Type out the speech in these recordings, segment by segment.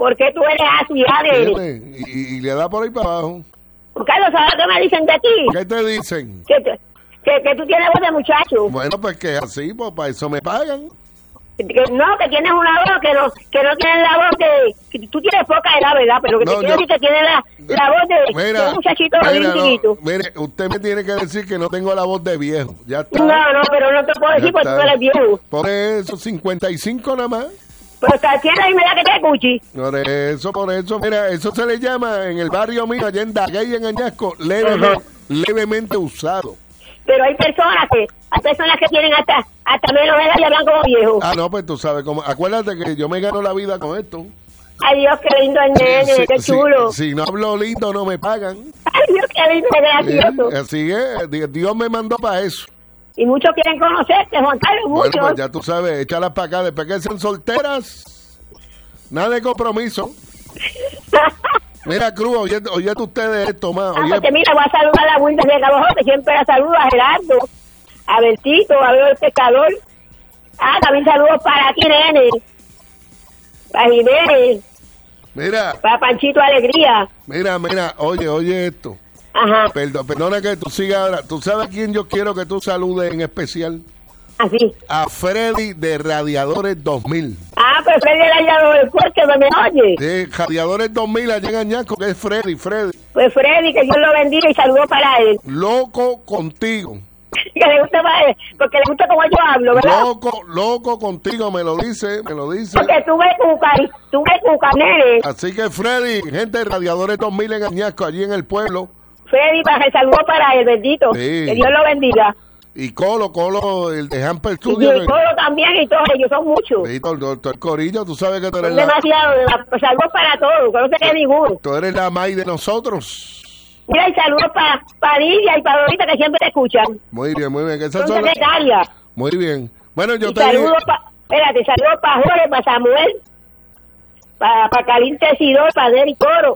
¿Por qué tú eres así, Adel? Y le da por ahí para abajo. Carlos, ¿sabes qué me dicen de ti? ¿Qué te dicen? Que tú tienes voz de muchacho. Bueno, pues que así, pues para eso me pagan. Que tienes una voz que no tienes la voz que tú tienes poca edad, ¿verdad? Pero que te quiero decir que tienes la voz de un muchachito bien chiquito. Mire, usted me tiene que decir que no tengo la voz de viejo. Ya está. No, pero no te puedo decir porque tú eres viejo. Por eso, 55 nada más. Pero tienes la inmediata que te escuche. Por eso, mira, eso se le llama en el barrio mío, allá en Daguey, en Añasco, levemente usado. Pero hay personas que tienen hasta menos edad y hablan como viejos. Ah, no, pues tú sabes cómo. Acuérdate que yo me gano la vida con esto. Ay, Dios, qué lindo el nene, qué chulo. Si no hablo lindo, no me pagan. Ay, Dios, qué lindo, gracioso. Así es, Dios me mandó para eso. Y muchos quieren conocerte, Juan Carlos, muchos. Bueno, pues ya tú sabes, échalas para acá. Después que sean solteras, nada de compromiso. Mira, Cruz, oye ustedes esto, más. Porque mira, voy a saludar a la Wilda de Cabo Jote, siempre la saludo, a Gerardo, a Bertito, a Bebo el Pescador. También saludos para ti, nene. Para Jiménez. Mira. Para Panchito Alegría. Mira, oye esto. Ajá. Perdona que tú sigas ahora. ¿Tú sabes a quién yo quiero que tú saludes en especial? Así. A Freddy de Radiadores 2000. Pues Freddy el Radiadores, porque no me oye. Sí, Radiadores 2000 allá en Añasco, que es Freddy. Pues Freddy, que Dios lo bendiga y saludos para él. Loco contigo. Que le gusta para él, porque le gusta como yo hablo, ¿verdad? Loco contigo, me lo dice. Porque tú me cuca, nene. Así que Freddy, gente de Radiadores 2000 en Añasco, allí en el pueblo. Freddy, para el saludo para él, bendito. Sí. Que Dios lo bendiga. Y Colo, el de Hamper Y Studio. Colo también, y todos ellos son muchos. Sí, todo el corillo, tú sabes que tú eres demasiado, saludos para todos, que no se quede ninguno. Tú eres la May de nosotros. Mira, y saludos para Lidia y para Dorita, que siempre te escuchan. Muy bien. Son secretarias. Muy bien. Bueno, yo y saludos para Jorge, para Samuel, para Calín Tesidor, para Deri Coro,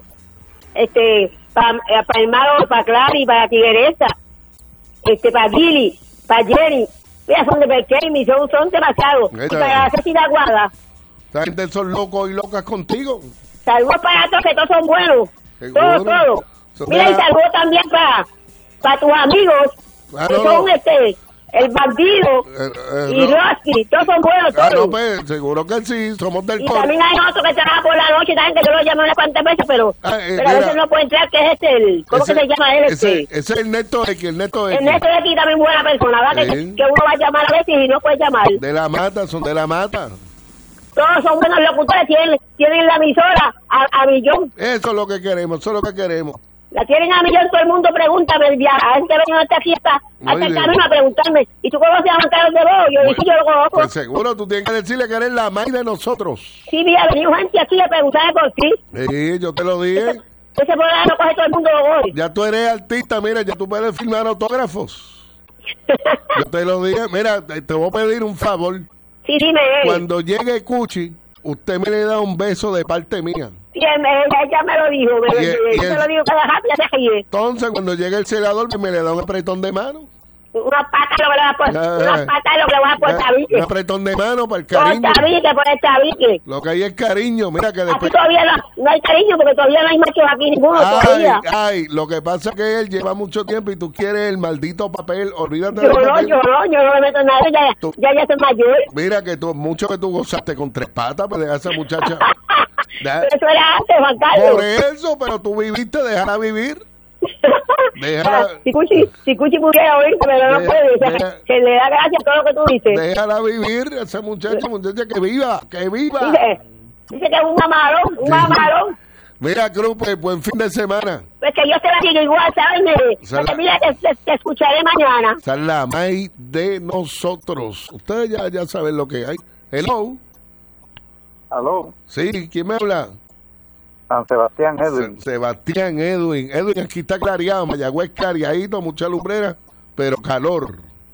para el mago, para Clary, para Tigresa, para Gili, para Jenny. Mira, son de Berkeley, son demasiados. Y para Cecilia Aguada. Esta gente son locos y locas contigo. Saludos para todos, que todos son buenos. ¿Seguro? Todos. Mira, y saludos también para tus amigos, que son el bandido y Roski, todos son buenos, todos. No, pues, seguro que sí, somos del Y también hay otro que trabaja por la noche, también, que yo lo llamo unas cuantas veces, pero a veces no puede entrar, que es ¿cómo que se llama él? Ese es el Neto X, El Neto X también buena persona, ¿verdad? Que uno va a llamar a veces y no puede llamar. Son de la mata. Todos son buenos locutores, tienen la emisora a millón. Eso es lo que queremos, La tienen a millón, todo el mundo pregunta, a gente venido a esta fiesta, hasta el camino a preguntarme, ¿y tú conoces a Juan Carlos de Bo? Yo dije, yo lo conozco. Pues seguro, tú tienes que decirle que eres la May de nosotros. Sí, mira, venido gente aquí a preguntarme por ti. Sí, yo te lo dije. Ese programa lo coge todo el mundo hoy. Ya tú eres artista, mira, ya tú puedes firmar autógrafos. Yo te lo dije, mira, te voy a pedir un favor. Sí, dime. Cuando llegue Cuchi, usted me le da un beso de parte mía. Sí, ella me lo dijo, yo se lo digo cada rato, ya se ríe. Entonces, cuando llegue el celador, me le da un apretón de mano. Una pata lo que le vas a poner tabique. Un apretón de mano para el cariño. Por el tabique. Lo que hay es cariño, mira que después... Aquí todavía no hay cariño, porque todavía no hay machos aquí ninguno todavía. Lo que pasa es que él lleva mucho tiempo y tú quieres el maldito papel, olvídate del papel. Yo no le meto nada, ya soy mayor. Mira que mucho que tú gozaste con 3 patas, pues deja a esa muchacha... Pero eso era antes, Juan Carlos. Por eso, pero tú viviste, déjala vivir. Si Cuchi pudiera oír, pero no puede. Se le da gracia a todo lo que tú dices. Déjala vivir, esa muchacha que viva. Dice que es un amarón. Mira, Cruz, pues buen fin de semana. Pues que yo te la diga igual, ¿sabes? Mira, te escucharé mañana. La May de nosotros. Ustedes ya saben lo que hay. Hello. ¿Aló? Sí, ¿quién me habla? San Sebastián Edwin. Sebastián Edwin, aquí está clareado, Mayagüez clareadito, mucha lumbrera, pero calor.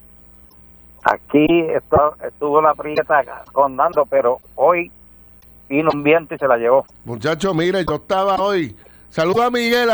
Aquí estuvo la prieta rondando, pero hoy vino un viento y se la llevó. Muchachos, mire, yo estaba hoy. Saluda a Miguel.